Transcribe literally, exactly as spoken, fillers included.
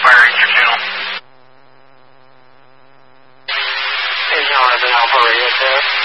firing your channel. Hey, John, I've been out for a yes, sir.